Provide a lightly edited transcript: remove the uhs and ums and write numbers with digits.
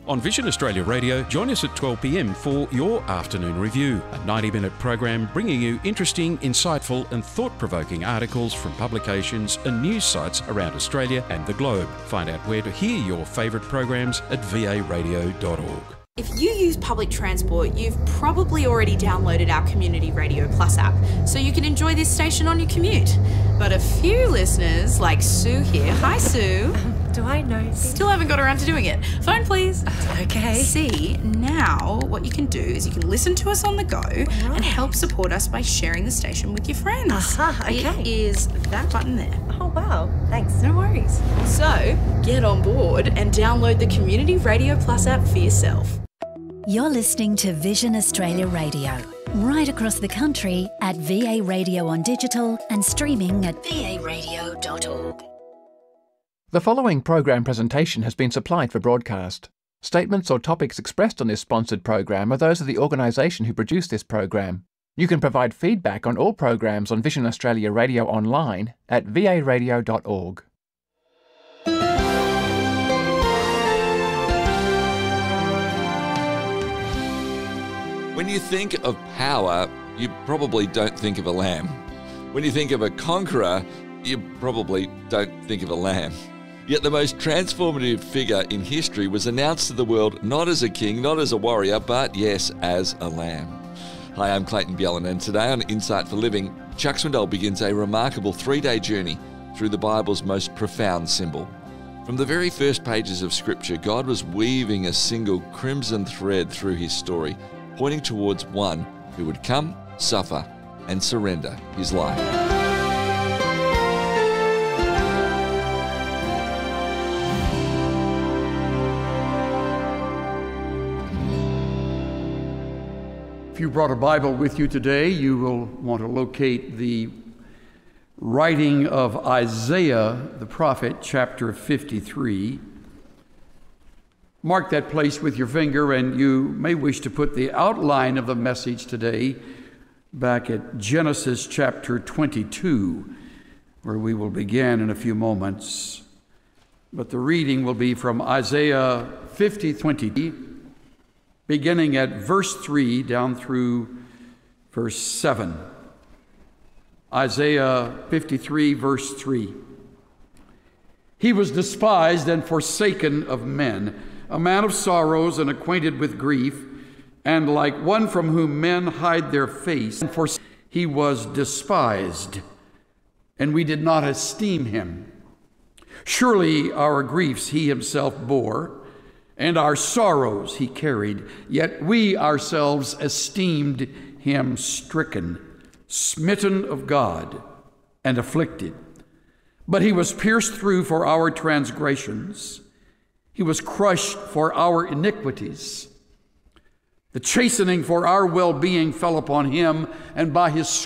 On Vision Australia Radio, join us at 12 p.m. for Your Afternoon Review, a 90-minute program bringing you interesting, insightful and thought-provoking articles from publications and news sites around Australia and the globe. Find out where to hear your favourite programs at varadio.org. If you use public transport, you've probably already downloaded our Community Radio Plus app, so you can enjoy this station on your commute. But a few listeners, like Sue here, hi Sue. Do I know? Still haven't got around to doing it. Phone please. Okay. See, now what you can do is you can listen to us on the go and help support us by sharing the station with your friends. Okay. It is that button there. Oh, wow. Thanks. No worries. So, get on board and download the Community Radio Plus app for yourself. You're listening to Vision Australia Radio, right across the country at VA Radio on digital and streaming at varadio.org. The following program presentation has been supplied for broadcast. Statements or topics expressed on this sponsored program are those of the organisation who produced this program. You can provide feedback on all programs on Vision Australia Radio online at varadio.org. When you think of power, you probably don't think of a lamb. When you think of a conqueror, you probably don't think of a lamb. Yet the most transformative figure in history was announced to the world not as a king, not as a warrior, but yes, as a lamb. Hi, I'm Clayton Bjelland, and today on Insight for Living, Chuck Swindoll begins a remarkable 3-day journey through the Bible's most profound symbol. From the very first pages of Scripture, God was weaving a single crimson thread through his story, pointing towards one who would come, suffer, and surrender his life. If you brought a Bible with you today, you will want to locate the writing of Isaiah the prophet, chapter 53. Mark that place with your finger, and you may wish to put the outline of the message today back at Genesis chapter 22, where we will begin in a few moments. But the reading will be from Isaiah 50:20, beginning at verse 3 down through verse 7. Isaiah 53, verse 3. He was despised and forsaken of men, a man of sorrows and acquainted with grief, and like one from whom men hide their face. For he was despised, and we did not esteem him. Surely our griefs he himself bore, and our sorrows he carried. Yet we ourselves esteemed him stricken, smitten of God, and afflicted. But he was pierced through for our transgressions. He was crushed for our iniquities. The chastening for our well-being fell upon him, and by his